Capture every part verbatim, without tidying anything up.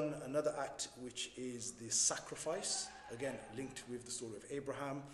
done another act, which is the sacrifice, again linked with the story of Abraham,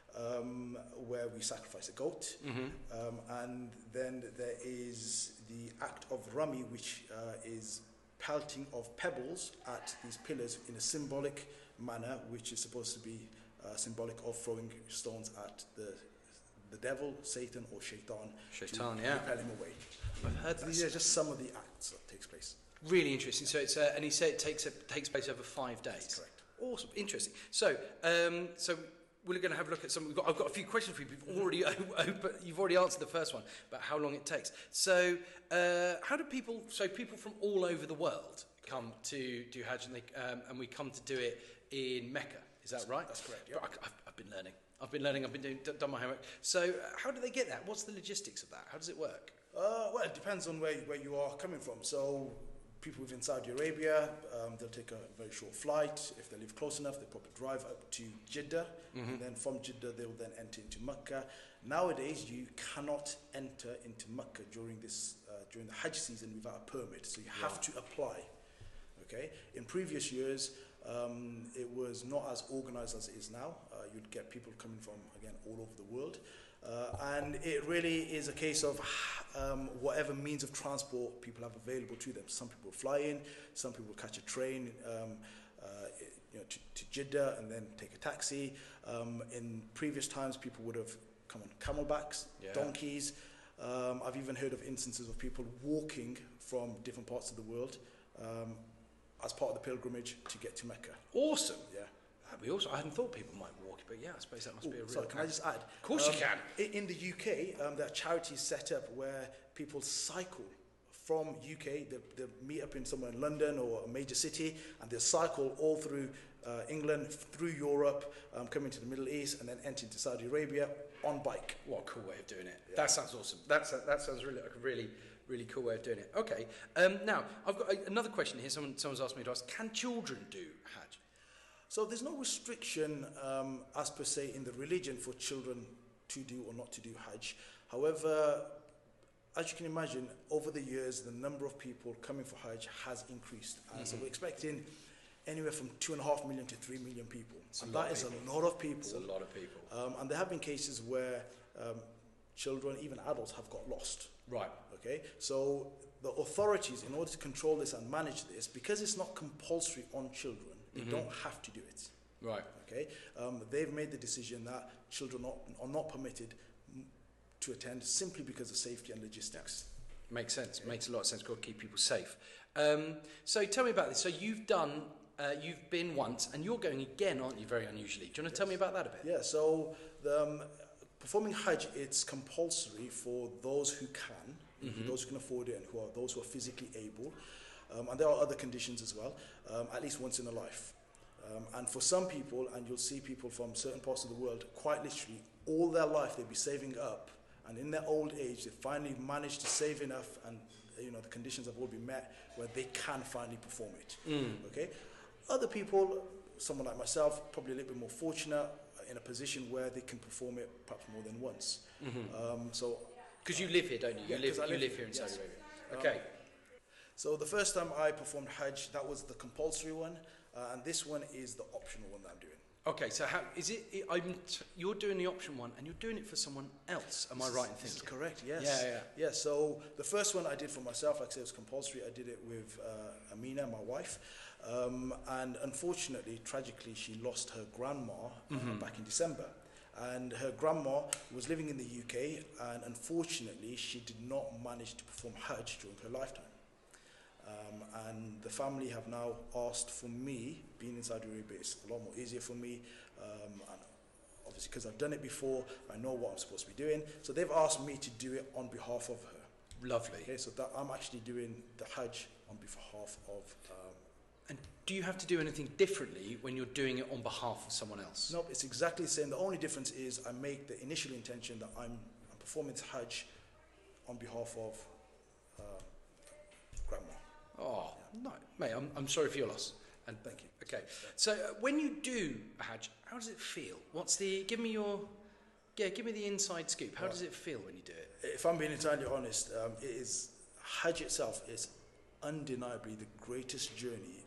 um, where we sacrifice a goat. Mm-hmm. um, and then there is the act of Rami, which uh, is pelting of pebbles at these pillars in a symbolic manner, which is supposed to be uh, symbolic of throwing stones at the the devil, Satan, or Shaitan, Shaitan, to yeah. repel him away. I've heard So these are just some of the acts that takes place. Really interesting. So it's uh, and he said it takes it takes place over five days. That's correct. Awesome, interesting. So um, so we're going to have a look at some. We've got, I've got a few questions for you. You've already open, you've already answered the first one about how long it takes. So uh, how do people? So people from all over the world come to do Hajj, and, they, um, and we come to do it in Mecca. Is that right? That's correct. Yeah. I've, I've been learning. I've been learning. I've been doing done my homework. So uh, how do they get that? What's the logistics of that? How does it work? Uh, well, it depends on where where you are coming from. So people within Saudi Arabia, um, they'll take a very short flight. If they live close enough, they'll probably drive up to Jeddah, mm-hmm. and then from Jeddah they will then enter into Mecca. Nowadays, you cannot enter into Mecca during this uh, during the Hajj season without a permit. So you have Right. to apply. Okay. In previous years, um, it was not as organized as it is now. Uh, you'd get people coming from, again, all over the world. Uh, and it really is a case of um, whatever means of transport people have available to them. Some people fly in, some people catch a train um, uh, you know, to, to Jeddah and then take a taxi. Um, in previous times, people would have come on camelbacks, Yeah. donkeys. Um, I've even heard of instances of people walking from different parts of the world um, as part of the pilgrimage to get to Mecca. Awesome. Yeah. That'd be awesome. I hadn't thought people might walk, but yeah, I suppose that must be a Ooh, real. sorry, can I just add? Of course um, you can. In, in the U K, um, there are charities set up where people cycle from U K. They, they meet up in somewhere in London or a major city, and they cycle all through uh, England, through Europe, um, coming to the Middle East, and then enter into Saudi Arabia on bike. What a cool way of doing it. Yeah. That sounds awesome. That's a, that sounds really like a really, really cool way of doing it. Okay. Um, now, I've got a, another question here. Someone, someone's asked me to ask, can children do Hajj? So there's no restriction um, as per se in the religion for children to do or not to do Hajj. However, as you can imagine, over the years, the number of people coming for Hajj has increased. And mm-hmm. so we're expecting anywhere from two and a half million to three million people. It's and a lot that of is people. a lot of people. It's a lot of people. Um, and there have been cases where um, children, even adults, have got lost. Right. Okay, so the authorities, in order to control this and manage this, because it's not compulsory on children, they Mm-hmm. don't have to do it. Right. Okay, um, they've made the decision that children are not, are not permitted mm, to attend simply because of safety and logistics. Makes sense. Yeah. Makes a lot of sense. Got to keep people safe. Um, so tell me about this. So you've done, uh, you've been once, and you're going again, aren't you? Very unusually. Do you want to yes. tell me about that a bit? Yeah. So the, um, performing Hajj, it's compulsory for those who can, mm-hmm. those who can afford it, and who are those who are physically able. Um, and there are other conditions as well. Um, at least once in a life. Um, and for some people, and you'll see people from certain parts of the world, quite literally, all their life they'll be saving up, and in their old age, they finally manage to save enough, and you know the conditions have all been met where they can finally perform it. Mm. Okay. Other people, someone like myself, probably a little bit more fortunate, in a position where they can perform it perhaps more than once. Mm-hmm. Um, so, because you live here, don't you? You yeah, live, you live, live here in yes. Saudi Arabia. Okay. Um, So the first time I performed Hajj, that was the compulsory one, uh, and this one is the optional one that I'm doing. Okay, so how is it? it I'm t- you're doing the option one, and you're doing it for someone else. Am I right in thinking? This is correct. Yes. Yeah, yeah. Yeah. So the first one I did for myself, like I said, it was compulsory. I did it with uh, Amina, my wife, um, and unfortunately, tragically, she lost her grandma uh, mm-hmm. back in December. And her grandma was living in the U K, and unfortunately, she did not manage to perform Hajj during her lifetime. Um, and the family have now asked for me, being in Saudi Arabia, it's a lot more easier for me, um, and obviously because I've done it before, I know what I'm supposed to be doing, so they've asked me to do it on behalf of her. Lovely. Okay, so that I'm actually doing the Hajj on behalf of... Um, and do you have to do anything differently when you're doing it on behalf of someone else? No, it's exactly the same. The only difference is I make the initial intention that I'm, I'm performing the Hajj on behalf of uh, grandma. Oh, yeah. No, mate, I'm, I'm sorry for your loss. And thank you. Okay, so uh, when you do a Hajj, how does it feel? What's the, give me your, yeah, give me the inside scoop. How right. does it feel when you do it? If I'm being entirely honest, um, it is, Hajj itself is undeniably the greatest journey